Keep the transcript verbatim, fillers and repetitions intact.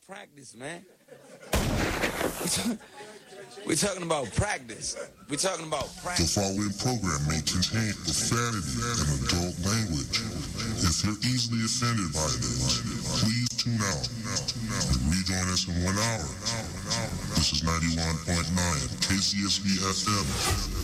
practice, man. We're talking about practice. We're talking about practice. The following program may contain profanity and adult language. If you're easily offended by this, please tune out and rejoin us in one hour. This is ninety-one point nine K C S B F M.